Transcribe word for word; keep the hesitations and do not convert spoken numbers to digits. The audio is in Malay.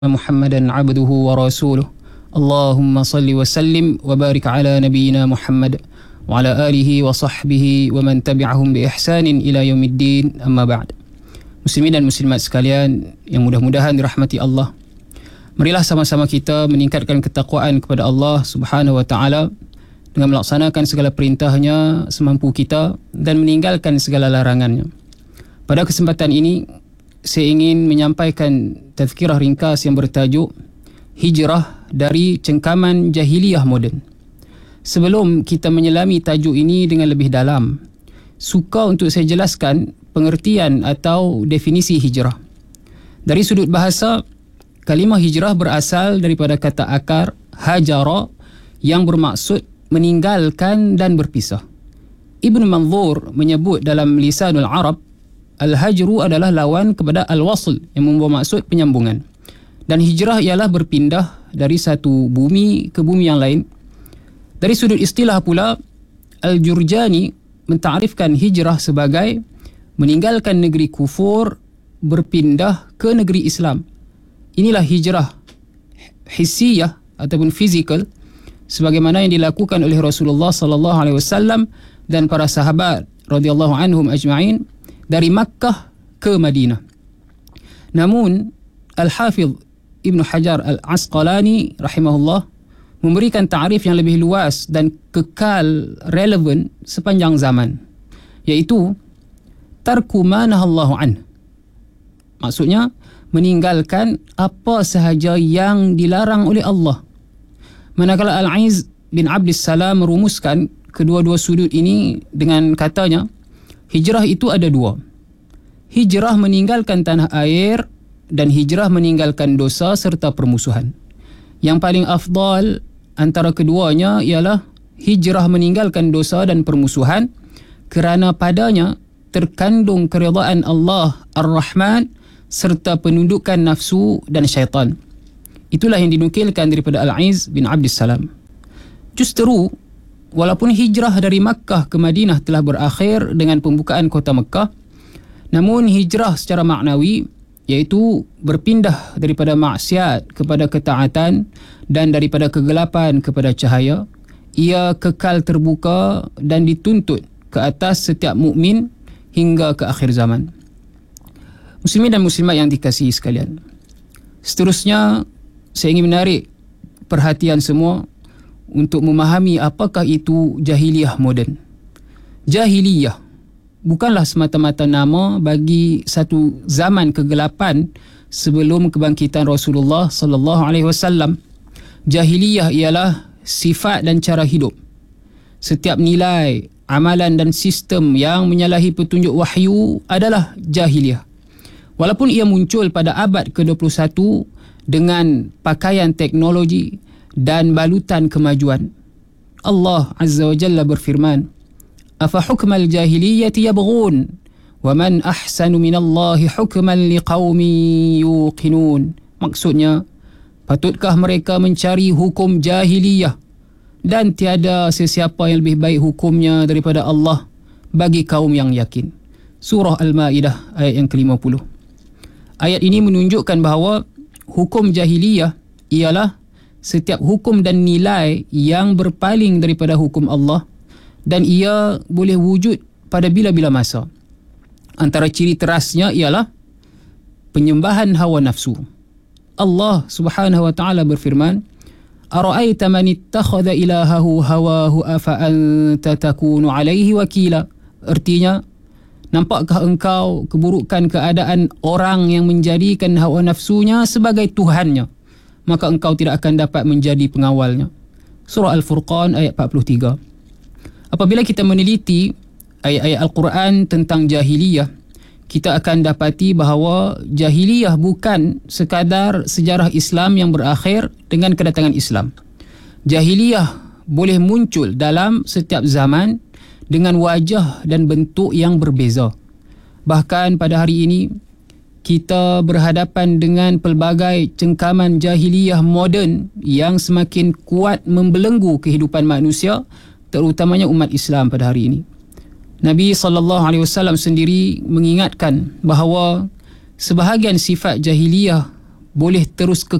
محمدا عبده ورسوله اللهم صل وسلم وبارك على نبينا محمد وعلى آله وصحبه ومن تبعهم بإحسان إلى يوم الدين أما بعد. Muslimin dan muslimat sekalian yang mudah-mudahan dirahmati Allah, marilah sama-sama kita meningkatkan ketakwaan kepada Allah Subhanahu wa taala dengan melaksanakan segala perintahnya semampu kita dan meninggalkan segala larangannya. Pada kesempatan ini saya ingin menyampaikan tazkirah ringkas yang bertajuk Hijrah dari Cengkaman Jahiliyah Moden. Sebelum kita menyelami tajuk ini dengan lebih dalam, suka untuk saya jelaskan pengertian atau definisi hijrah. Dari sudut bahasa, kalimah hijrah berasal daripada kata akar hajara yang bermaksud meninggalkan dan berpisah. Ibn Manzur menyebut dalam Lisanul Arab, Al-hajru adalah lawan kepada al-wasl yang membawa maksud penyambungan. Dan hijrah ialah berpindah dari satu bumi ke bumi yang lain. Dari sudut istilah pula, Al-Jurjani mentarifkan hijrah sebagai meninggalkan negeri kufur berpindah ke negeri Islam. Inilah hijrah hissiyah ataupun fizikal sebagaimana yang dilakukan oleh Rasulullah sallallahu alaihi wasallam dan para sahabat radhiyallahu anhum ajma'in dari Makkah ke Madinah. Namun Al-Hafidh Ibn Hajar Al-Asqalani rahimahullah memberikan ta'rif yang lebih luas dan kekal relevan sepanjang zaman, iaitu tarku ma nahallahu an. Maksudnya meninggalkan apa sahaja yang dilarang oleh Allah. Manakala Al-Aiz bin Abdis Salam merumuskan kedua-dua sudut ini dengan katanya, hijrah itu ada dua. Hijrah meninggalkan tanah air dan hijrah meninggalkan dosa serta permusuhan. Yang paling afdal antara keduanya ialah hijrah meninggalkan dosa dan permusuhan kerana padanya terkandung keridaan Allah Ar-Rahman serta penundukan nafsu dan syaitan. Itulah yang dinukilkan daripada Al-Aiz bin Abdis Salam. Justeru, walaupun hijrah dari Makkah ke Madinah telah berakhir dengan pembukaan kota Makkah, namun hijrah secara maknawi, iaitu berpindah daripada maksiat kepada ketaatan dan daripada kegelapan kepada cahaya, ia kekal terbuka dan dituntut ke atas setiap mukmin hingga ke akhir zaman. Muslimin dan muslimat yang dikasihi sekalian, seterusnya saya ingin menarik perhatian semua untuk memahami apakah itu jahiliyah moden. Jahiliyah bukanlah semata-mata nama bagi satu zaman kegelapan sebelum kebangkitan Rasulullah sallallahu alaihi wasallam. Jahiliyah ialah sifat dan cara hidup. Setiap nilai, amalan dan sistem yang menyalahi petunjuk wahyu adalah jahiliyah. Walaupun ia muncul pada abad ke dua puluh satu dengan pakaian teknologi dan balutan kemajuan. Allah Azza wa Jalla berfirman, afa hukmal jahiliyyati yabghun wa man ahsanu minallahi hukman liqaumin yuqinun. Maksudnya, patutkah mereka mencari hukum jahiliyah dan tiada sesiapa yang lebih baik hukumnya daripada Allah bagi kaum yang yakin. Surah Al-Maidah ayat yang ke lima puluh. Ayat ini menunjukkan bahawa hukum jahiliyah ialah setiap hukum dan nilai yang berpaling daripada hukum Allah dan ia boleh wujud pada bila-bila masa. Antara ciri terasnya ialah penyembahan hawa nafsu. Allah Subhanahu wa taala berfirman, ara'aita man ittakhadha ilahahu hawahu afa anta takunu alaihi wakila. Artinya, nampakkah engkau keburukan keadaan orang yang menjadikan hawa nafsunya sebagai tuhannya, maka engkau tidak akan dapat menjadi pengawalnya. Surah Al-Furqan ayat empat puluh tiga. Apabila kita meneliti ayat-ayat Al-Quran tentang jahiliyah, kita akan dapati bahawa jahiliyah bukan sekadar sejarah Islam yang berakhir dengan kedatangan Islam. Jahiliyah boleh muncul dalam setiap zaman dengan wajah dan bentuk yang berbeza. Bahkan pada hari ini, kita berhadapan dengan pelbagai cengkaman jahiliyah moden yang semakin kuat membelenggu kehidupan manusia, terutamanya umat Islam pada hari ini. Nabi sallallahu alaihi wasallam sendiri mengingatkan bahawa sebahagian sifat jahiliyah boleh terus ke